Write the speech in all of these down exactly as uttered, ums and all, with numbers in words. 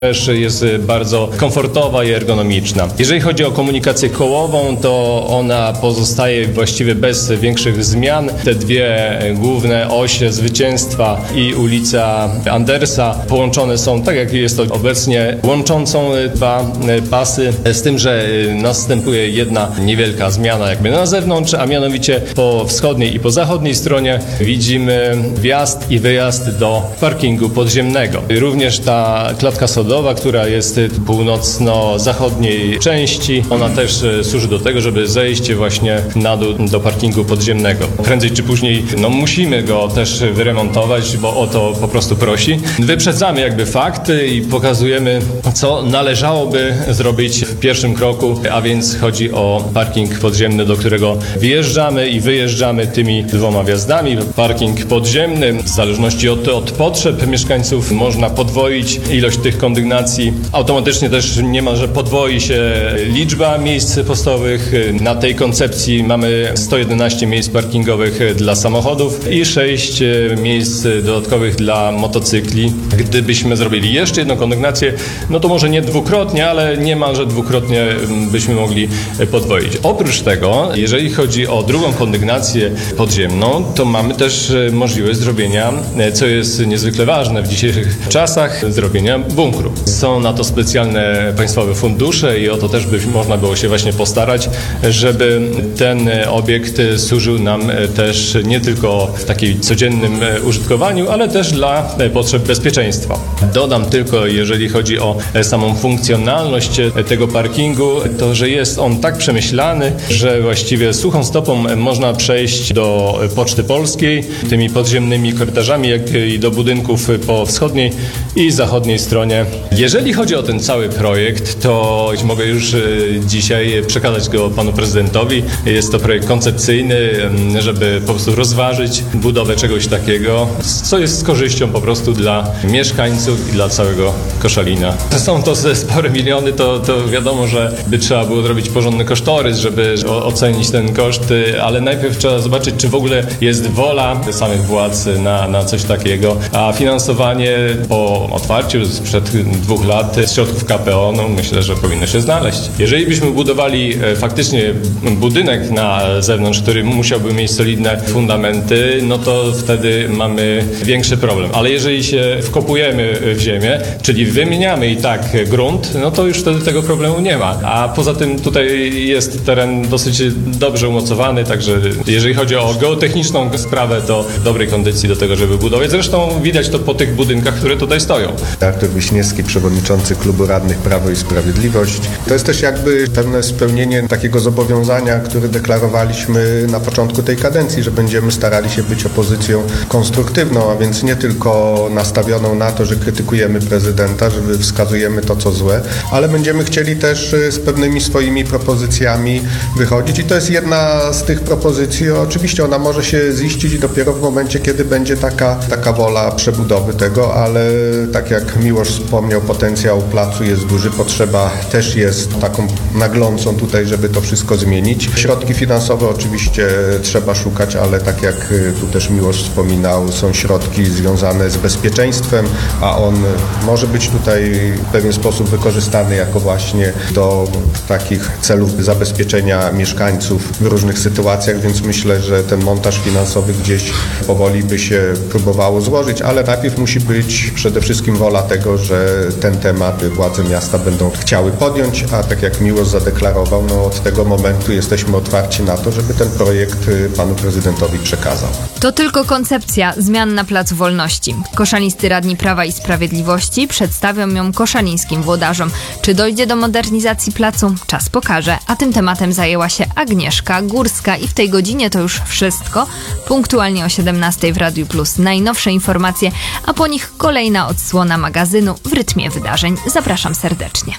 też jest bardzo komfortowa i ergonomiczna. Jeżeli chodzi o komunikację kołową, to ona pozostaje właściwie bez większych zmian. Te dwie główne osie Zwycięstwa i ulica Andersa połączone są, tak jak jest to obecnie, łączącą dwa pasy, z tym, że następuje jedna niewielka zmiana jakby na zewnątrz, a mianowicie po wschodniej i po zachodniej stronie widzimy wjazd i wyjazd do parkingu podziemnego. Również ta klatka sodowa, która jest w północno-zachodniej części, ona też służy do tego, żeby zejść właśnie na dół do parkingu podziemnego. Prędzej czy później no, musimy go też wyremontować, bo o to po prostu prosi. Wyprzedzamy jakby fakty i pokazujemy, co należałoby zrobić w pierwszym kroku, a więc chodzi o parking podziemny, do którego wjeżdżamy i wyjeżdżamy tymi dwoma wjazdami. Parking podziemny, w zależności od, od potrzeb mieszkańców, można podwoić ilość tych kondygnacji. Automatycznie też niemalże podwoi się liczba miejsc postojowych. Na tej koncepcji mamy sto jedenaście miejsc parkingowych dla samochodów i sześć miejsc dodatkowych dla motocykli. Gdybyśmy zrobili jeszcze jedną kondygnację, no to może nie dwukrotnie, ale niemalże dwukrotnie byśmy mogli podwoić. Oprócz tego, jeżeli chodzi o drugą kondygnację podziemną, to mamy też możliwość zrobienia, co jest niezwykle ważne w dzisiejszych czasach, zrobienia bunkru. Są na to specjalne państwowe fundusze i o to też by można było się właśnie postarać, żeby ten obiekt służył nam też nie tylko w takim codziennym użytkowaniu, ale też dla potrzeb bezpieczeństwa. Dodam tylko, jeżeli chodzi o samą funkcjonalność tego parkingu, to że jest on tak przemyślany, że właściwie suchą stopą można przejść do Poczty Polskiej tymi podziemnymi korytarzami, jak i do budynków po wschodniej i zachodniej stronie. Jeżeli chodzi o ten cały projekt, to mogę już dzisiaj przekazać go panu prezydentowi. Jest to projekt koncepcyjny, żeby po prostu rozważyć budowę czegoś takiego, co jest z korzyścią po prostu dla mieszkańców i dla całego Koszalina. Są to spore miliony, to, to wiadomo, że by trzeba było zrobić porządny kosztorys, żeby ocenić ten koszt, ale najpierw trzeba zobaczyć, czy w ogóle jest wola samych władz na, na coś takiego, a finansowanie po otwarciu sprzed dwóch lat z środków K P O, no myślę, że powinno się znaleźć. Jeżeli byśmy budowali faktycznie budynek na zewnątrz, który musiałby mieć solidne fundamenty, no to wtedy mamy większy problem. Ale jeżeli się wkopujemy w ziemię, czyli wymieniamy i tak grunt, no to już wtedy tego problemu nie ma. A poza tym tutaj jest teren dosyć dobrze umocowany, także jeżeli chodzi o geotechniczną sprawę, to w dobrej kondycji do tego, żeby budować. Zresztą widać to po tych budynkach, które tutaj stoją. Artur Wiśniewski, przewodniczący Klubu Radnych Prawo i Sprawiedliwość. To jest też jakby pewne spełnienie takiego zobowiązania, które deklarowaliśmy na początku tej kadencji, że będziemy starali się być opozycją konstruktywną, a więc nie tylko nastawioną na to, że krytykujemy prezydenta, że wskazujemy to, co złe, ale będziemy chcieli też z pewnymi swoimi propozycjami wychodzić i to jest jedna z tych propozycji. Oczywiście ona może się ziścić dopiero w momencie, kiedy będzie taka, taka wola przebudowy tego, ale tak jak Miłosz wspomniał, potencjał placu jest duży, potrzeba też jest taką naglącą tutaj, żeby to wszystko zmienić. Środki finansowe oczywiście trzeba szukać, ale tak jak tu też Miłosz wspominał, są środki związane z bezpieczeństwem, a on może być tutaj w pewien sposób wykorzystany jako właśnie do takich celów zabezpieczenia mieszkańców w różnych sytuacjach, więc myślę, że ten montaż finansowy gdzieś powoli by się próbowało złożyć, ale najpierw musi być przede wszystkim wola tego, że ten temat władze miasta będą chciały podjąć, a tak jak Miłosz zadeklarował, no od tego momentu jesteśmy otwarci na to, żeby ten projekt panu prezydentowi przekazał. To tylko koncepcja zmian na Placu Wolności. Koszalińscy radni Prawa i Sprawiedliwości przedstawią ją koszalińskim włodarzom. Czy dojdzie do modernizacji placu? Czas pokaże. A tym tematem zajęła się Agnieszka Górska i w tej godzinie to już wszystko. Punktualnie o siedemnastej w Radiu Plus najnowsze informacje, a po nich kolejna odsłona magazynu W rytmie wydarzeń. Zapraszam serdecznie.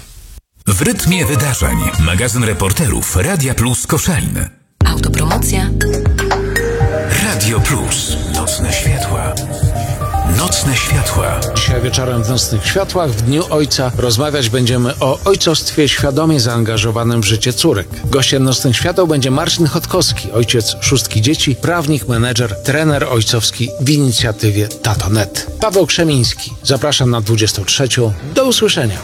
W rytmie wydarzeń. Magazyn reporterów Radia Plus Koszalin. Autopromocja. Radio Plus. Nocne światła. Nocne światła. Dzisiaj wieczorem w Nocnych Światłach, w Dniu Ojca, rozmawiać będziemy o ojcostwie świadomie zaangażowanym w życie córek. Gościem Nocnych Świateł będzie Marcin Chodkowski, ojciec szóstki dzieci, prawnik, menedżer, trener ojcowski w inicjatywie Tato Net. Paweł Krzemiński. Zapraszam na dwudziestą trzecią. Do usłyszenia.